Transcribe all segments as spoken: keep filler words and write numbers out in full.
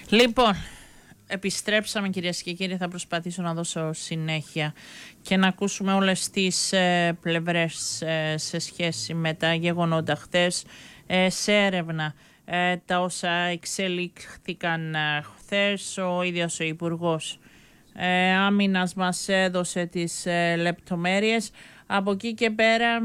Λοιπόν, επιστρέψαμε κυρίες και κύριοι, θα προσπαθήσω να δώσω συνέχεια και να ακούσουμε όλες τις ε, πλευρές ε, σε σχέση με τα γεγονότα χτες, ε, σε έρευνα ε, τα όσα εξελίχθηκαν ε, χθες. Ο ίδιος ο Υπουργός ε, Άμυνας μας έδωσε τις ε, λεπτομέρειες. Από εκεί και πέρα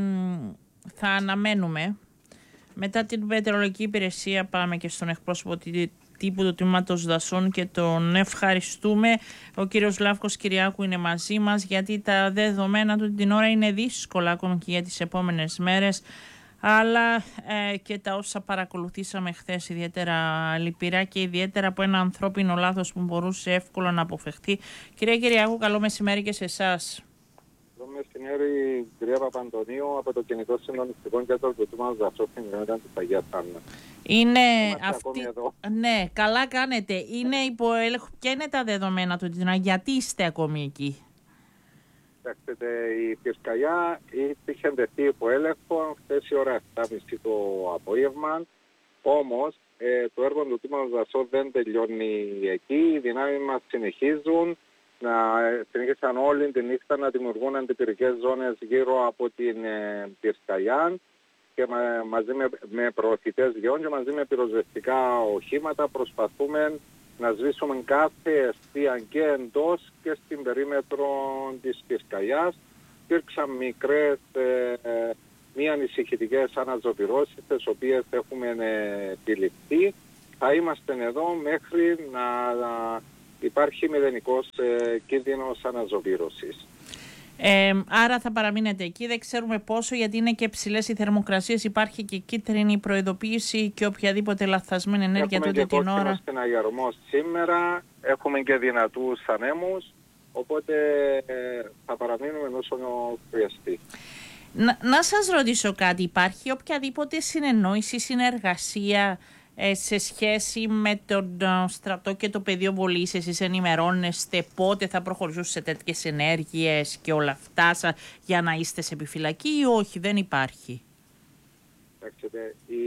μ, θα αναμένουμε. Μετά την μετεωρολογική υπηρεσία πάμε και στον εκπρόσωπο τύπου του Τμήματος Δασών και τον ευχαριστούμε. Ο κύριος Λαύκος Κυριάκου είναι μαζί μας, γιατί τα δεδομένα του την ώρα είναι δύσκολα ακόμη και για τις επόμενες μέρες, αλλά ε, και τα όσα παρακολουθήσαμε χθες ιδιαίτερα λυπηρά και ιδιαίτερα από ένα ανθρώπινο λάθος που μπορούσε εύκολα να αποφευχθεί. Κυρία Κυριάκου, καλό μεσημέρι και σε εσάς. Καλό μεσημέρι, κυρία Παπαντονίου, από το Κινητό Συντονιστικό Κέντρο του Τμήματος Δασών στην Κοινότητα της Αγίας Άννας. Είναι αυτή... Ναι, καλά κάνετε. Είναι υπό έλεγχο. Ποια είναι τα δεδομένα του, γιατί είστε ακόμη εκεί? Κοιτάξτε, η πυρκαγιά είχε εντεθεί υπό έλεγχο χθες η ώρα επτά και μισή το απόγευμα. Όμως ε, το έργο του Τμήματος Δασών δεν τελειώνει εκεί. Οι δυνάμεις μας συνεχίζουν. Να συνεχίσαν όλη τη νύχτα να δημιουργούν αντιπυρικές ζώνες γύρω από την ε, πυρκαγιά και μα, μαζί με, με προωθητές γεών και μαζί με πυροσβεστικά οχήματα προσπαθούμε να σβήσουμε κάθε αιστεία και εντός και στην περίμετρο της πυρκαγιάς. Υπήρξαν μικρές ε, ε, μη ανησυχητικές αναζωπυρώσεις, τις οποίες έχουμε ε, επιληφθεί. Θα είμαστε εδώ μέχρι να, να υπάρχει μηδενικός ε, κίνδυνος αναζωπήρωσης. Ε, άρα θα παραμείνετε εκεί, δεν ξέρουμε πόσο, γιατί είναι και ψηλές οι θερμοκρασίες, υπάρχει και κίτρινη προειδοποίηση και οποιαδήποτε λαθασμένη ενέργεια τότε την ώρα. Έχουμε και στην Αγιαρμό σήμερα, έχουμε και δυνατούς ανέμους, οπότε ε, θα παραμείνουμε όσο χρειαστεί. Να, να σας ρωτήσω κάτι, υπάρχει οποιαδήποτε συνεννόηση, συνεργασία σε σχέση με τον στρατό και το πεδίο βολής? Εσείς ενημερώνεστε πότε θα προχωρήσουν σε τέτοιες ενέργειες και όλα αυτά για να είστε σε επιφυλακή ή όχι, δεν υπάρχει? Κοιτάξτε, η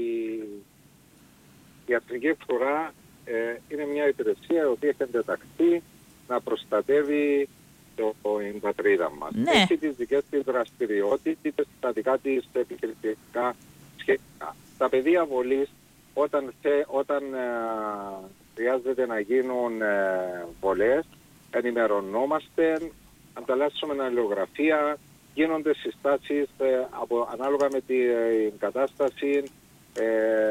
ιατρική φρουρά ε, είναι μια υπηρεσία η οποία έχει εντεταχθεί να προστατεύει την πατρίδα μας. Ναι. Έχει τις δικές της δραστηριότητες, τα δικά της επιχειρηματικά σχέδια. Τα πεδία βολής, Όταν, όταν ε, χρειάζεται να γίνουν ε, βολές, ενημερωνόμαστε, ανταλλάσσουμε αλληλογραφία, γίνονται συστάσεις ε, από, ανάλογα με την ε, κατάσταση ε,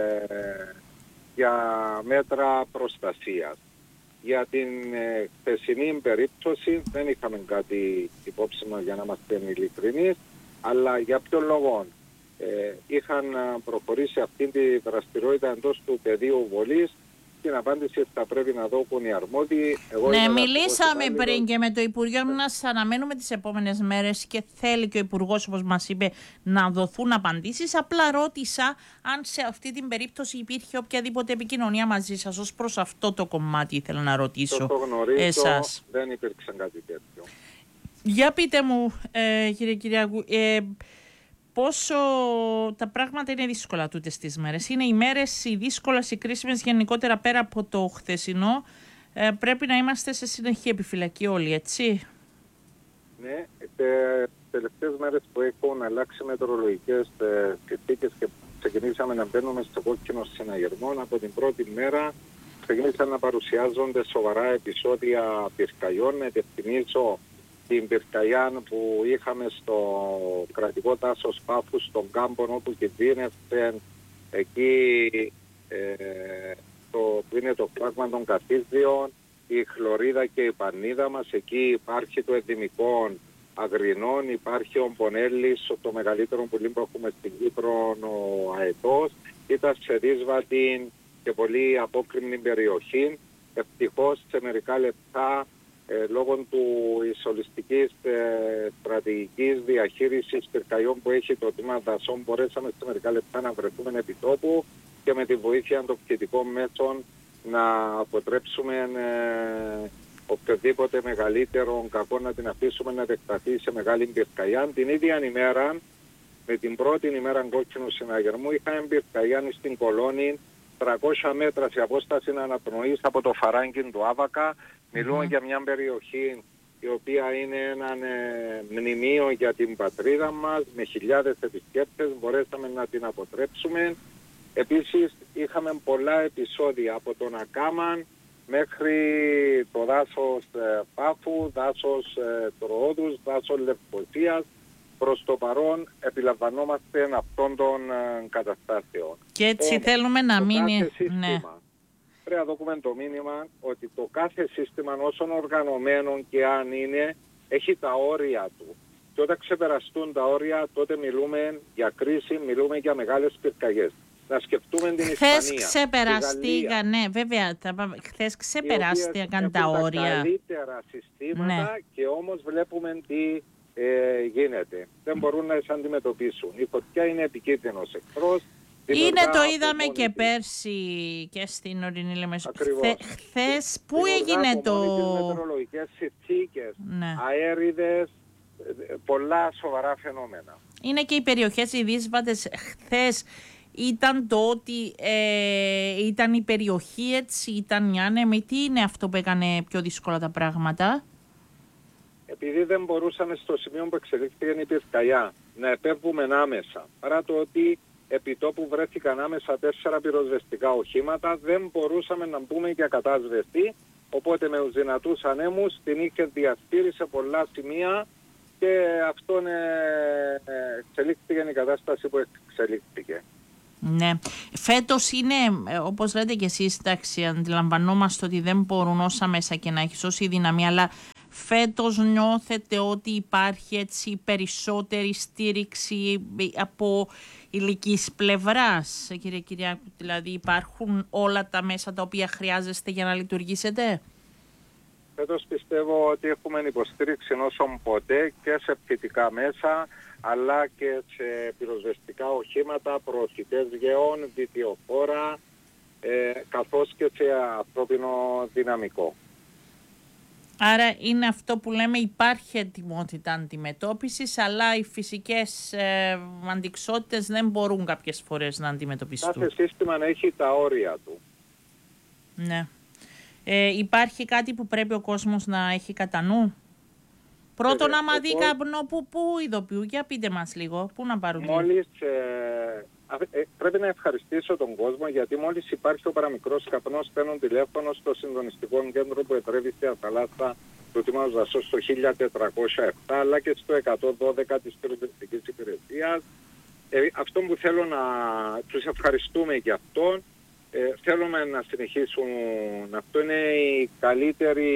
για μέτρα προστασίας. Για την ε, χθεσινή περίπτωση δεν είχαμε κάτι υπόψη μας, για να είμαστε ειλικρινείς, αλλά για ποιο λόγο Ε, είχαν προχωρήσει αυτή τη δραστηριότητα εντός του πεδίου βολής? Την απάντηση θα πρέπει να δώσουν οι αρμόδιοι. Εγώ ναι, μιλήσαμε πριν και με το Υπουργείο να σας αναμένουμε τις επόμενες μέρες και θέλει και ο Υπουργός, όπως μας είπε, να δοθούν απαντήσεις. Απλά ρώτησα αν σε αυτή την περίπτωση υπήρχε οποιαδήποτε επικοινωνία μαζί σας. Ως προς αυτό το κομμάτι ήθελα να ρωτήσω. Το γνωρίζω, εσάς. Δεν υπήρξε κάτι τέτοιο. Για πείτε μου, ε, κύριε Κυριάκου, ε, πόσο τα πράγματα είναι δύσκολα τούτες τις μέρες? Είναι οι μέρες οι δύσκολες, οι κρίσιμες γενικότερα πέρα από το χθεσινό. Ε, πρέπει να είμαστε σε συνεχή επιφυλακή όλοι, έτσι? Ναι, τις τελευταίες μέρες που έχουν αλλάξει μετεωρολογικές ε, συνθήκες και ξεκινήσαμε να μπαίνουμε στο κόκκινο συναγερμό, από την πρώτη μέρα ξεκινήσαν να παρουσιάζονται σοβαρά επεισόδια πυρκαγιών. Να επιθυμίσω την πυρκαγιά που είχαμε στο κρατικό δάσος Πάφους, στον Κάμπον, όπου κινδύνευσε εκεί ε, το, που είναι το φλάγμα των καθίζδιων, η χλωρίδα και η πανίδα μας. Εκεί υπάρχει το ενδυμικό αγρινών, υπάρχει ο Μπονέλης, το μεγαλύτερο πουλί που έχουμε στην Κύπρο, ο αετός. Ήταν σε δύσβατη και πολύ απόκρημνη περιοχή. Ευτυχώς σε μερικά λεπτά, Ε, λόγω του ισολιστικής ε, στρατηγικής διαχείρισης πυρκαγιών που έχει το Τμήμα Δασών, μπορέσαμε σε μερικά λεπτά να βρεθούμε επί τόπου και με τη βοήθεια των φυτικών μέσων να αποτρέψουμε ε, οποιοδήποτε μεγαλύτερο κακό, να την αφήσουμε να επεκταθεί σε μεγάλη πυρκαγιά. Την ίδια ημέρα, με την πρώτη ημέρα κόκκινου συναγερμού, είχαμε πυρκαγιά στην Κολόνη τριακόσια μέτρα η απόσταση αναπνοής από το Φαράγγιν του Άβακα. Μιλούμε Mm-hmm. για μια περιοχή η οποία είναι ένα ε, μνημείο για την πατρίδα μας, με χιλιάδες επισκέπτες, μπορέσαμε να την αποτρέψουμε. Επίσης είχαμε πολλά επεισόδια από τον Ακάμαν μέχρι το δάσος ε, Πάφου, δάσος ε, Τροόδους, δάσος Λευκοσίας. Προς το παρόν επιλαμβανόμαστε αυτών των ε, καταστάσεων. Και έτσι Όμως, θέλουμε να μείνει... Ναι. Πρέπει να δούμε το μήνυμα ότι το κάθε σύστημα, όσον οργανωμένο και αν είναι, έχει τα όρια του. Και όταν ξεπεραστούν τα όρια, τότε μιλούμε για κρίση, μιλούμε για μεγάλες πυρκαγιές. Να σκεφτούμε την Ισπανία. Χθες ξεπεραστήκαν, ναι, βέβαια, χθες ξεπεράστηκαν τα όρια. Τα καλύτερα συστήματα, ναι. Και όμως βλέπουμε τι ε, γίνεται. Δεν μπορούν να τις αντιμετωπίσουν. Η φωτιά είναι επικίνδυνος εχθρός. Είναι, το είδαμε και πέρσι και στην ορεινή Λεμεσό. Χθε, χθες, πού έγινε το... Τις μετεωρολογικές συνθήκες, ναι. Αέριδες, πολλά σοβαρά φαινόμενα. Είναι και οι περιοχές οι δύσβατες. Χθες ήταν το ότι ε, ήταν η περιοχή έτσι, ήταν η άνεμη. Τι είναι αυτό που έκανε πιο δύσκολα τα πράγματα? Επειδή δεν μπορούσαμε στο σημείο που εξελίχθηκε η πυρκαγιά να επέμβουμε άμεσα, παρά το ότι επί τόπου βρέθηκαν άμεσα τέσσερα πυροσβεστικά οχήματα, δεν μπορούσαμε να μπούμε για κατάσβεστη, οπότε με τους δυνατούς ανέμους την είχε διασπείρει σε πολλά σημεία και αυτόν ε, ε, εξελίχθηκε η κατάσταση που εξελίχθηκε. Ναι. Φέτος είναι, όπως λέτε και εσείς, εντάξει, αντιλαμβανόμαστε ότι δεν μπορούν όσα μέσα και να έχεις όση δύναμη, αλλά φέτος νιώθετε ότι υπάρχει έτσι περισσότερη στήριξη από ηλικής πλευράς, κύριε Κυριάκου? Δηλαδή υπάρχουν όλα τα μέσα τα οποία χρειάζεστε για να λειτουργήσετε? Φέτος πιστεύω ότι έχουμε υποστήριξη όσων ποτέ και σε πτυτικά μέσα, αλλά και σε πυροσβεστικά οχήματα, προωθητές γεών, βιτιοφόρα, ε, καθώς και σε ανθρώπινο δυναμικό. Άρα είναι αυτό που λέμε, υπάρχει ετοιμότητα αντιμετώπισης, αλλά οι φυσικές ε, αντικσότητες δεν μπορούν κάποιες φορές να αντιμετωπιστούν. Κάθε σύστημα να έχει τα όρια του. Ναι. Ε, υπάρχει κάτι που πρέπει ο κόσμος να έχει κατά νου? Πρώτον, άμα δει καπνό, που, που ειδοποιού, για πείτε μας λίγο, πού να πάρουν? Μόλις, ε, ε, πρέπει να ευχαριστήσω τον κόσμο, γιατί μόλις υπάρχει ο παραμικρός καπνός, παίρνουν τηλέφωνο στο συντονιστικό κέντρο που ετρεύει στη Αθαλάσσα του Τμήματος Δασός στο χίλια τετρακόσια επτά, αλλά και στο εκατόν δώδεκα της πυροσβεστικής υπηρεσίας. Ε, αυτό που θέλω να τους ευχαριστούμε για αυτόν, ε, θέλουμε να συνεχίσουν. Αυτό είναι η καλύτερη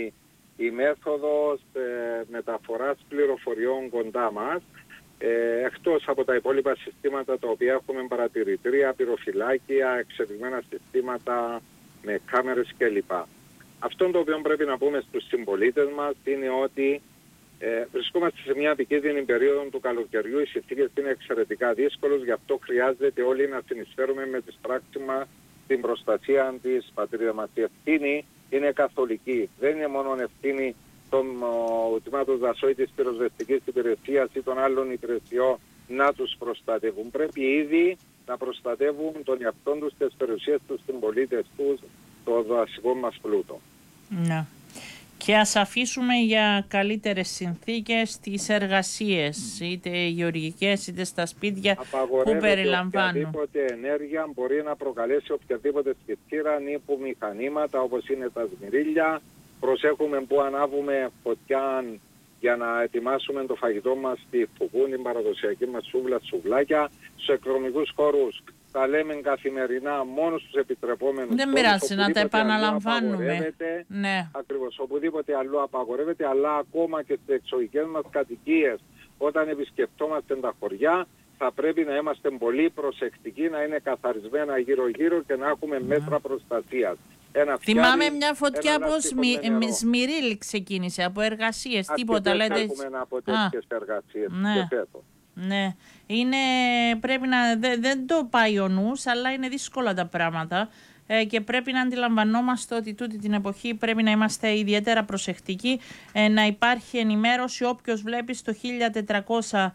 η μέθοδος ε, μεταφοράς πληροφοριών κοντά μας, ε, εκτός από τα υπόλοιπα συστήματα τα οποία έχουμε, παρατηρητήρια, πυροφυλάκια, εξελιγμένα συστήματα με κάμερες κλπ. Αυτό το οποίο πρέπει να πούμε στους συμπολίτες μας είναι ότι ε, βρισκόμαστε σε μια επικίνδυνη περίοδο του καλοκαιριού, οι συνθήκες είναι εξαιρετικά δύσκολες, γι' αυτό χρειάζεται όλοι να συνεισφέρουμε με τις πράξεις μας την προστασία της πατρίδας μας. Η ευθύνη είναι καθολική. Δεν είναι μόνο ευθύνη των Τμήματος Δασό ή της πυροσβεστικής υπηρεσίας ή των άλλων υπηρεσιών να τους προστατεύουν. Πρέπει ήδη να προστατεύουν τον εαυτόν τους, τις περιουσίες τους, τους πολίτες τους, το δασικό μας πλούτο. Ναι. Και ας αφήσουμε για καλύτερες συνθήκες τις εργασίες, είτε γεωργικές είτε στα σπίτια, που περιλαμβάνουν. Οποιαδήποτε ενέργεια μπορεί να προκαλέσει οποιαδήποτε σκητήρα ή που μηχανήματα όπως είναι τα σμυρίλια. Προσέχουμε που ανάβουμε φωτιά για να ετοιμάσουμε το φαγητό μας στη φουκούν, την παραδοσιακή μας σούβλα, σουβλάκια, στους εκδρομικούς χώρους. Τα λέμε καθημερινά μόνο στους επιτρεπόμενους. Δεν πειράζει να τα επαναλαμβάνουμε. Ναι. Ακριβώς, οπουδήποτε αλλού απαγορεύεται, αλλά ακόμα και στις εξωγικές μας κατοικίες, όταν επισκεπτόμαστε τα χωριά, θα πρέπει να είμαστε πολύ προσεκτικοί, να είναι καθαρισμένα γύρω-γύρω και να έχουμε mm. μέτρα προστασίας. Ένα Θυμάμαι φτιάρι, μια φωτιά από σμι... Σμυρίλ ξεκίνησε, από εργασίες, τίποτα λέτε. Δεν έχουμε από τέτοιες εργασίες. Ναι. Ναι, είναι, πρέπει να, δε, δεν το πάει ο νους, αλλά είναι δύσκολα τα πράγματα ε, και πρέπει να αντιλαμβανόμαστε ότι τούτη την εποχή πρέπει να είμαστε ιδιαίτερα προσεκτικοί, ε, να υπάρχει ενημέρωση. Όποιος βλέπει στο χίλια τετρακόσια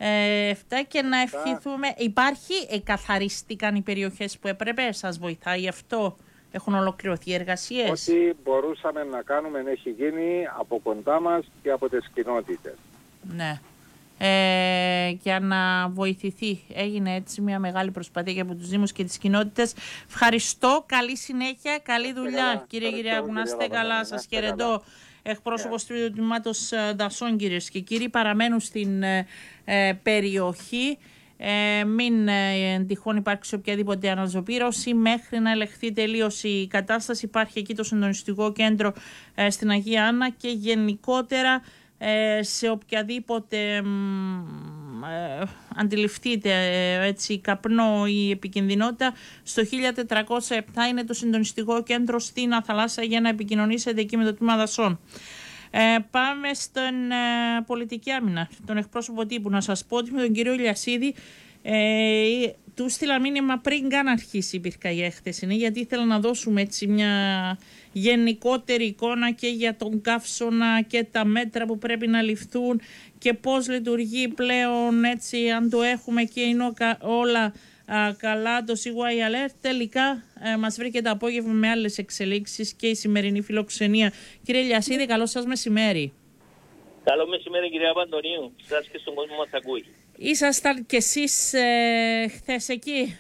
εφτά και να ευχηθούμε. Υπάρχει, εκαθαρίστηκαν οι περιοχές που έπρεπε, σας βοηθάει αυτό, έχουν ολοκληρωθεί οι εργασίες? Ό,τι μπορούσαμε να κάνουμε έχει γίνει από κοντά μας και από τις κοινότητες. Ναι. Ε, για να βοηθηθεί. Έγινε έτσι μια μεγάλη προσπάθεια και από τους Δήμους και τις κοινότητες. Ευχαριστώ, καλή συνέχεια, καλή δουλειά. Καλά. Κύριε Κυριάκου, να είστε καλά, σας χαιρετώ. Εκπρόσωπος του Τμήματος Δασών, κυρίες και κύριοι, παραμένουν στην ε, ε, περιοχή. Ε, μην ε, τυχόν υπάρξει οποιαδήποτε αναζωπήρωση μέχρι να ελεγχθεί τελείως η κατάσταση. Υπάρχει εκεί το συντονιστικό κέντρο ε, στην Αγία Άννα και γενικότερα ε, σε οποιαδήποτε ε, αντιληφθείτε ε, έτσι, καπνό ή επικινδυνότητα, στο χίλια τετρακόσια επτά είναι το συντονιστικό κέντρο στην Αθαλάσσα για να επικοινωνήσετε εκεί με το Τμήμα Δασών. Ε, πάμε στην ε, πολιτική άμυνα, τον εκπρόσωπο τύπου. Να σας πω ότι με τον κύριο Ηλιασίδη ε, του στείλα μήνυμα πριν καν αρχίσει η πυρκαγιά χθεσινή, γιατί ήθελα να δώσουμε έτσι μια γενικότερη εικόνα και για τον καύσωνα και τα μέτρα που πρέπει να ληφθούν και πώς λειτουργεί πλέον, έτσι, αν το έχουμε και είναι όλα α, καλά το σι γουάι Alert. Τελικά ε, μας βρήκε το απόγευμα με άλλες εξελίξεις και η σημερινή φιλοξενία. Κύριε Ηλιασίδη, καλό σας μεσημέρι. Καλό μεσημέρι, κυρία Παντονίου. Σας και στον κόσμο μας ακούει. Ήσασταν κι εσείς ε, χθες εκεί?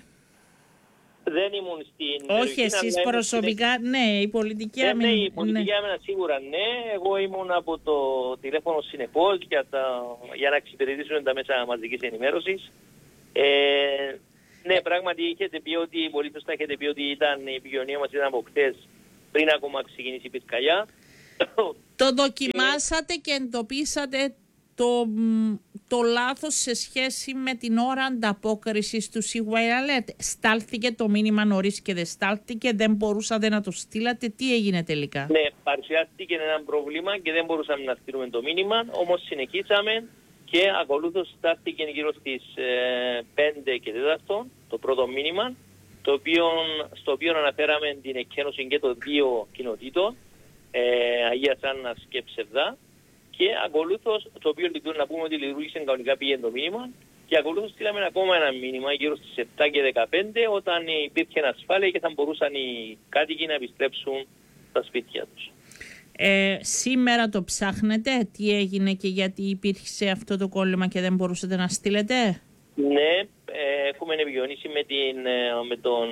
Δεν ήμουν στην... Όχι εσείς προσωπικά, στην... ναι, η πολιτική άμυνα. Ναι, η πολιτική άμυνα ναι. Σίγουρα ναι. Εγώ ήμουν από το τηλέφωνο συνεπώς για, τα... για να εξυπηρετήσουν τα μέσα μαζικής ενημέρωσης. Ε, ναι, πράγματι είχετε πει ότι, πολύ σωστά είχετε πει ότι ήταν, η επικοινωνία μας ήταν από χθες πριν ακόμα ξεκινήσει η πυρκαγιά. Το δοκιμάσατε και εντοπίσατε το, το λάθος σε σχέση με την ώρα ανταπόκρισης του σι γουάι Alert? Στάλθηκε το μήνυμα νωρίς και δεν στάλθηκε, δεν μπορούσατε να το στείλατε, τι έγινε τελικά? Ναι, παρουσιάστηκε ένα πρόβλημα και δεν μπορούσαμε να στείλουμε το μήνυμα, όμως συνεχίσαμε και ακολούθως στάλθηκε γύρω στις ε, πέντε και τέταρτο το πρώτο μήνυμα, το οποίο, στο οποίο αναφέραμε την εκκένωση και των δύο κοινοτήτων, ε, Αγίας Άννας και Ψευδά, και ακολούθως, το οποίο να πούμε ότι λειτουργήσε κανονικά, πήγαινε το μήνυμα, και ακολούθως στείλαμε ακόμα ένα μήνυμα γύρω στις επτά και δεκαπέντε, όταν υπήρχε ασφάλεια και θα μπορούσαν οι κάτοικοι να επιστρέψουν στα σπίτια τους. Ε, σήμερα το ψάχνετε, τι έγινε και γιατί υπήρχε αυτό το κόλλημα και δεν μπορούσατε να στείλετε? Ναι, ε, έχουμε επικοινωνήσει με την, με τον,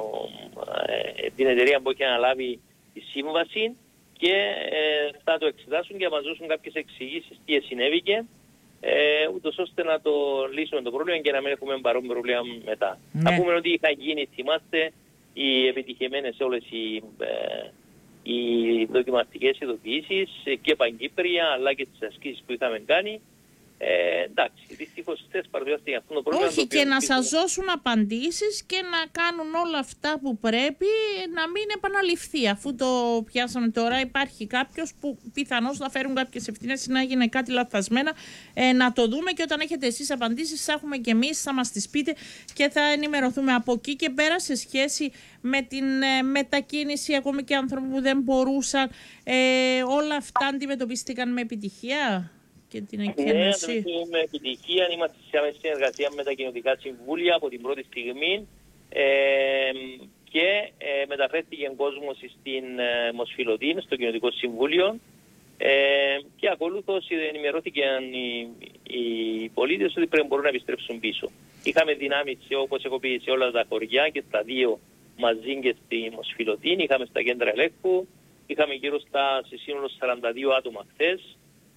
ε, την εταιρεία που έχει αναλάβει τη σύμβαση και ε, θα το εξετάσουν και θα μας δώσουν κάποιες εξηγήσεις τι συνέβηκε, ε, ούτως ώστε να το λύσουμε το πρόβλημα και να μην έχουμε παρόμοιο πρόβλημα μετά. Ναι. Θα πούμε ότι είχαν γίνει, θυμάστε, οι επιτυχημένες όλες οι, ε, οι δοκιμαστικές ειδοποιήσεις και Παγκύπρια αλλά και τις ασκήσεις που είχαμε κάνει. Ε, εντάξει, δυστυχώς χθες παρουσιάστηκε αυτό το πρόβλημα. Όχι, και να σας δώσουν απαντήσεις και να κάνουν όλα αυτά που πρέπει, να μην επαναληφθεί. Αφού το πιάσαμε τώρα, υπάρχει κάποιος που πιθανώς θα φέρουν κάποιες ευθύνες ή να γίνει κάτι λαθασμένα. Ε, να το δούμε και όταν έχετε εσείς απαντήσεις, θα έχουμε και εμείς, θα μας τις πείτε και θα ενημερωθούμε από εκεί και πέρα σε σχέση με την ε, μετακίνηση, ακόμη και άνθρωποι που δεν μπορούσαν. Ε, όλα αυτά αντιμετωπίστηκαν με επιτυχία? Και την εκκένωση. Ναι, με επιτυχία. Είμαστε σε συνεργασία με τα κοινοτικά συμβούλια από την πρώτη στιγμή ε, και ε, μεταφέρθηκε κόσμος στην ε, Μοσφιλωτήν, στο κοινοτικό συμβούλιο, ε, και ακολούθως ενημερώθηκαν οι, οι πολίτες ότι πρέπει μπορούν να επιστρέψουν πίσω. Είχαμε δυνάμεις, όπως έχω πει, σε όλα τα χωριά και στα δύο μαζί και στη Μοσφιλωτήν. Είχαμε στα κέντρα ελέγχου, είχαμε γύρω στα σε σύνολο σαράντα δύο άτομα χθες,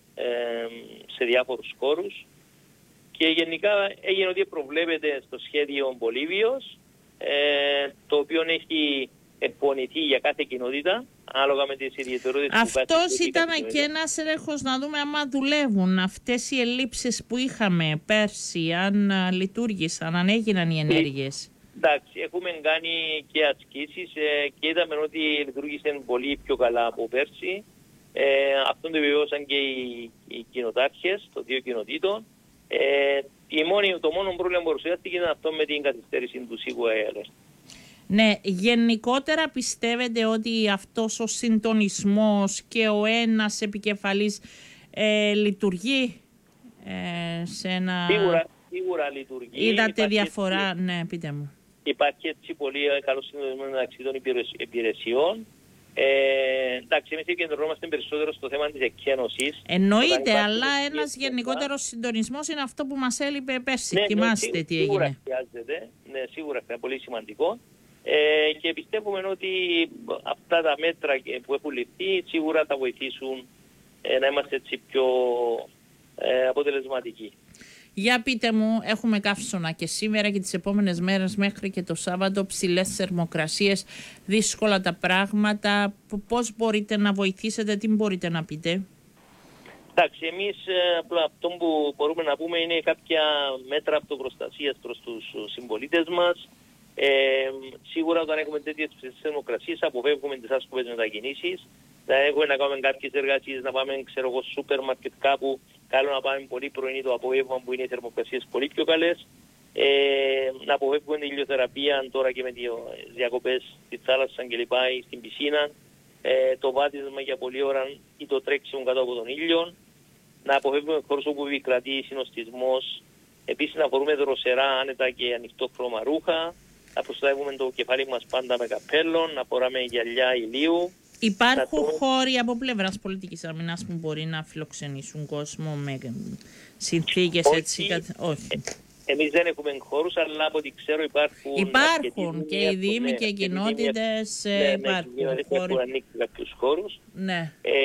σε διάφορους χώρους, και γενικά έγινε ό,τι προβλέπεται στο σχέδιο Πολύβιος, ε, το οποίο έχει εκπονηθεί για κάθε κοινότητα ανάλογα με τις ιδιαιτερότητες. Αυτός ήταν και ένας έλεγχος να δούμε άμα δουλεύουν αυτές οι ελλείψεις που είχαμε πέρσι, αν λειτουργήσαν, αν έγιναν οι ενέργειες. Εντάξει, έχουμε κάνει και ασκήσεις ε, και είδαμε ότι λειτουργήσαν πολύ πιο καλά από πέρσι. Ε, αυτό το επιβεβαίωσαν και οι, οι κοινοτάρχες των δύο κοινοτήτων. Ε, η μόνη, το μόνο πρόβλημα που παρουσιάστηκε ήταν αυτό με την καθυστέρηση του σι γουάι Alert. Ναι, γενικότερα πιστεύετε ότι αυτός ο συντονισμός και ο ένας επικεφαλής ε, λειτουργεί ε, σε ένα... Σίγουρα, σίγουρα λειτουργεί. Είδατε διαφορά, έτσι, ναι, πείτε μου. Υπάρχει έτσι πολύ καλό συνδυασμό μεταξύ των υπηρεσιών. Ε, εντάξει, εμείς επικεντρωνόμαστε περισσότερο στο θέμα της εκκένωσης. Εννοείται, αλλά ένας γενικότερος συντονισμός είναι αυτό που μας έλειπε πέρσι. Ναι, θυμάστε ναι, τι σίγουρα έγινε. Χρειάζεται, ναι, σίγουρα είναι πολύ σημαντικό. Ε, και πιστεύουμε ότι αυτά τα μέτρα που έχουν ληφθεί σίγουρα θα βοηθήσουν ε, να είμαστε έτσι πιο ε, αποτελεσματικοί. Για πείτε μου, έχουμε καύσωνα και σήμερα και τις επόμενες μέρες μέχρι και το Σάββατο, ψηλές θερμοκρασίες, δύσκολα τα πράγματα. Πώς μπορείτε να βοηθήσετε, τι μπορείτε να πείτε? Εντάξει, εμείς αυτό που μπορούμε να πούμε είναι κάποια μέτρα αυτοπροστασίας προς τους συμπολίτες μας. Ε, σίγουρα όταν έχουμε τέτοιες ψηλές θερμοκρασίες αποφεύγουμε τις άσκοπες μετακινήσεις. Θα έχουμε να κάνουμε κάποιες εργασίες, να πάμε, ξέρω εγώ, σούπερ μάρκετ κάπου. Καλό να πάμε πολύ πρωινή το απόγευμα που είναι οι θερμοκρασίες πολύ πιο καλές. Ε, να αποφεύγουμε την ηλιοθεραπεία τώρα και με τις διακοπές στη θάλασσα και λοιπά ή στην πισίνα. Ε, το βάτισμα για πολλή ώρα ή το τρέξιμο κάτω από τον ήλιο. Να αποφεύγουμε χώρους όπου επικρατεί συνοστισμός. Επίσης να φορούμε δροσερά, άνετα και ανοιχτό χρώμα ρούχα. Να προστατεύουμε το κεφάλι μας πάντα με καπέλο. Να φοράμε γυαλιά ηλίου. Υπάρχουν το... χώροι από πλευράς πολιτικής άμυνας που μπορεί να φιλοξενήσουν κόσμο με συνθήκες έτσι? Κατ... Όχι. Ε, εμείς δεν έχουμε χώρους, αλλά από ό,τι ξέρω υπάρχουν... Υπάρχουν και οι δήμοι ναι, και οι κοινότητες ναι, υπάρχουν ναι, χώροι. Έχουν ανοίξει κάποιους χώρους. Ναι. Ε,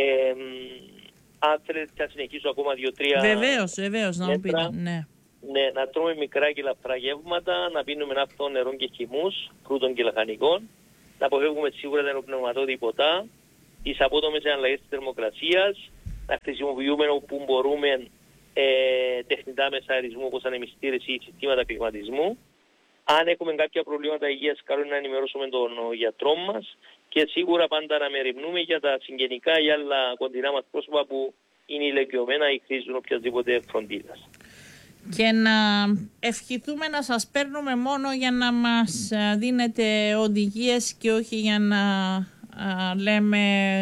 αν θέλετε θα συνεχίσω ακόμα δύο-τρία... Βεβαίως, βεβαίως, να μου πείτε. Ναι. Ναι, να τρώμε μικρά και λαφρά γεύματα, να πίνουμε ναύτο νερό και χυμούς, κρούτων και λαχανικών. Να αποφεύγουμε σίγουρα τα νοπνευματόδηποτα, τις απότομες αλλαγές της θερμοκρασίας, να χρησιμοποιούμε όπου μπορούμε ε, τεχνητά μέσα αερισμού όπως ανεμιστήρες ή συστήματα κλιματισμού. Αν έχουμε κάποια προβλήματα υγείας, καλό είναι να ενημερώσουμε τον γιατρό μας και σίγουρα πάντα να μεριμνούμε για τα συγγενικά ή άλλα κοντινά μας πρόσωπα που είναι ηλικιωμένα ή χρήζουν οποιασδήποτε φροντίδας. Και να ευχηθούμε να σας παίρνουμε μόνο για να μας δίνετε οδηγίες και όχι για να α, λέμε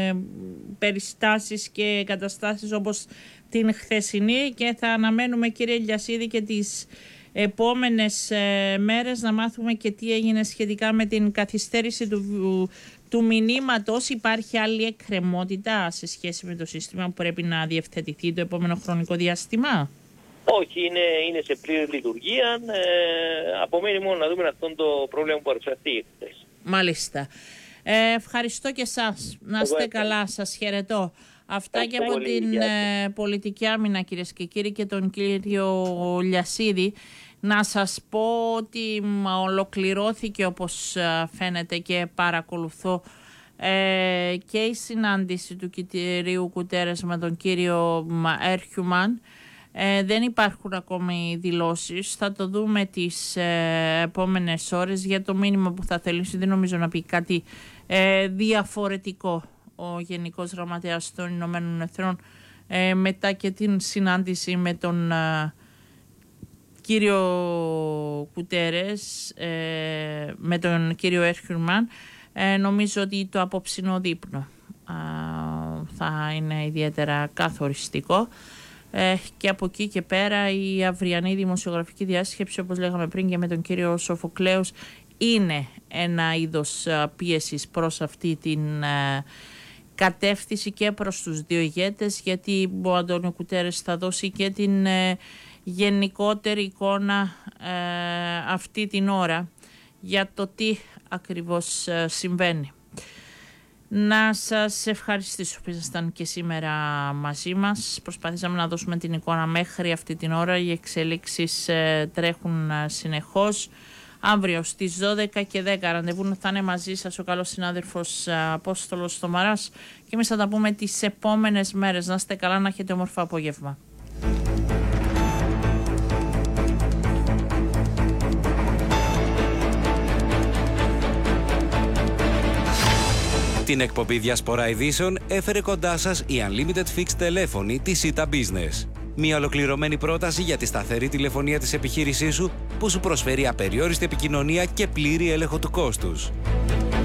περιστάσεις και καταστάσεις όπως την χθεσινή, και θα αναμένουμε, κύριε Λιασίδη, και τις επόμενες ε, μέρες να μάθουμε και τι έγινε σχετικά με την καθυστέρηση του, του μηνύματος. Υπάρχει άλλη εκκρεμότητα σε σχέση με το σύστημα που πρέπει να διευθετηθεί το επόμενο χρονικό διάστημα? Όχι, είναι, είναι σε πλήρη λειτουργία. Ε, απομένει μόνο να δούμε αυτό το πρόβλημα που παρουσιαστεί. Μάλιστα. Ε, ευχαριστώ και εσάς. Να είστε Εγώ καλά, σας χαιρετώ. Αυτά Ευχαριστώ και από πολύ, την ε, πολιτική άμυνα, κυρίες και κύριοι, και τον κύριο Λιασίδη. Να σας πω ότι ολοκληρώθηκε, όπως φαίνεται και παρακολουθώ, ε, και η συνάντηση του κυρίου Κουτέρες με τον κύριο Έρχιουμαν. Ε, δεν υπάρχουν ακόμη δηλώσεις. Θα το δούμε τις ε, επόμενες ώρες. Για το μήνυμα που θα θελήσει δεν νομίζω να πει κάτι ε, διαφορετικό ο Γενικός Γραμματέας των Ηνωμένων Εθνών ε, μετά και την συνάντηση με τον ε, κύριο Κουτέρες, ε, με τον κύριο Έρχιουμαν. Ε, νομίζω ότι το απόψινο δείπνο ε, θα είναι ιδιαίτερα καθοριστικό. Ε, και από εκεί και πέρα η αυριανή δημοσιογραφική διάσκεψη, όπως λέγαμε πριν και με τον κύριο Σοφοκλέους, είναι ένα είδος πίεσης προς αυτή την ε, κατεύθυνση και προς τους δύο ηγέτες, γιατί ο Αντώνιο Κουτέρες θα δώσει και την ε, γενικότερη εικόνα ε, αυτή την ώρα για το τι ακριβώς ε, συμβαίνει. Να σας ευχαριστήσω που ήσασταν και σήμερα μαζί μας. Προσπαθήσαμε να δώσουμε την εικόνα μέχρι αυτή την ώρα. Οι εξελίξεις ε, τρέχουν ε, συνεχώς. Αύριο στις δώδεκα και δέκα ραντεβού θα είναι μαζί σας ο καλός συνάδελφος ε, Απόστολος Στομαράς, και εμείς θα τα πούμε τις επόμενες μέρες. Να είστε καλά, να έχετε όμορφο απόγευμα. Την εκπομπή Διασπορά Ειδήσεων έφερε κοντά σας η Unlimited Fixed τηλέφωνη της σι έι τι Business. Μια ολοκληρωμένη πρόταση για τη σταθερή τηλεφωνία της επιχείρησής σου που σου προσφέρει απεριόριστη επικοινωνία και πλήρη έλεγχο του κόστους.